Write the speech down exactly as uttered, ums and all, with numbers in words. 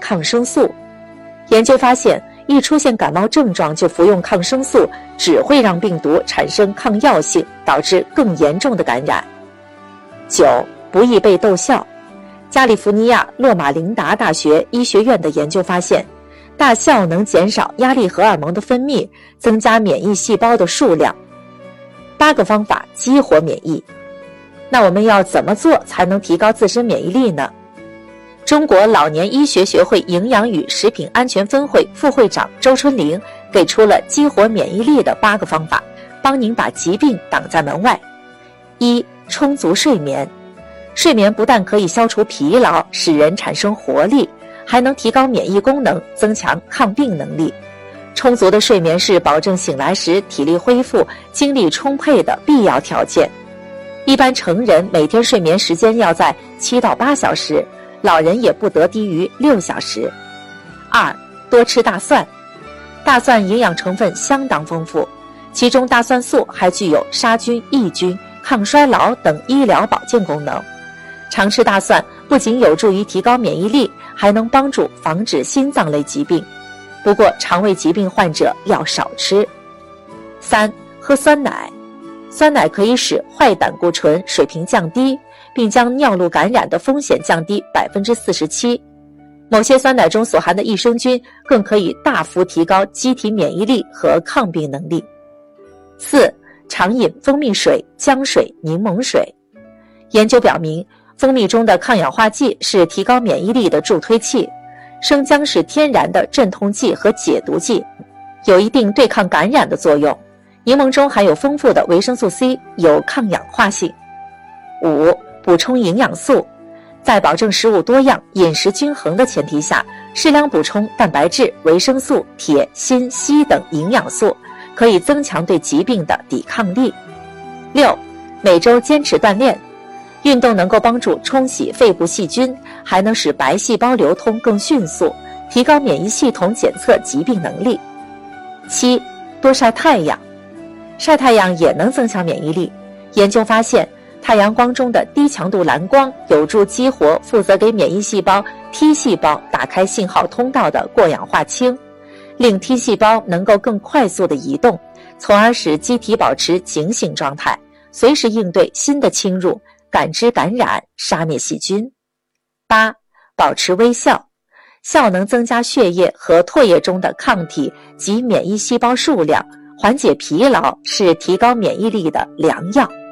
抗生素。研究发现，一出现感冒症状就服用抗生素，只会让病毒产生抗药性，导致更严重的感染。九、不易被逗笑。加利福尼亚洛马琳达大学医学院的研究发现，大笑能减少压力荷尔蒙的分泌，增加免疫细胞的数量。八个方法激活免疫。那我们要怎么做才能提高自身免疫力呢？中国老年医学学会营养与食品安全分会副会长周春玲给出了激活免疫力的八个方法，帮您把疾病挡在门外。一、充足睡眠。睡眠不但可以消除疲劳，使人产生活力，还能提高免疫功能，增强抗病能力。充足的睡眠是保证醒来时体力恢复、精力充沛的必要条件。一般成人每天睡眠时间要在七到八小时，老人也不得低于六小时。二、多吃大蒜。大蒜营养成分相当丰富，其中大蒜素还具有杀菌、抑菌、抗衰老等医疗保健功能。常吃大蒜不仅有助于提高免疫力，还能帮助防止心脏类疾病。不过肠胃疾病患者要少吃。三、喝酸奶。酸奶可以使坏胆固醇水平降低，并将尿路感染的风险降低 百分之四十七。某些酸奶中所含的益生菌更可以大幅提高机体免疫力和抗病能力。四、常饮蜂蜜水、姜水、柠檬水。研究表明，蜂蜜中的抗氧化剂是提高免疫力的助推器，生姜是天然的镇痛剂和解毒剂，有一定对抗感染的作用。柠檬中含有丰富的维生素 C， 有抗氧化性。五、补充营养素。在保证食物多样、饮食均衡的前提下，适量补充蛋白质、维生素、铁、锌、硒等营养素，可以增强对疾病的抵抗力。六、每周坚持锻炼。运动能够帮助冲洗肺部细菌，还能使白细胞流通更迅速，提高免疫系统检测疾病能力。七、多晒太阳。晒太阳也能增强免疫力。研究发现，太阳光中的低强度蓝光有助激活负责给免疫细胞 T 细胞打开信号通道的过氧化氢，令 T 细胞能够更快速地移动，从而使机体保持警醒状态，随时应对新的侵入，感知感染，杀灭细菌。八、保持微笑。笑能增加血液和唾液中的抗体及免疫细胞数量，缓解疲劳，是提高免疫力的良药。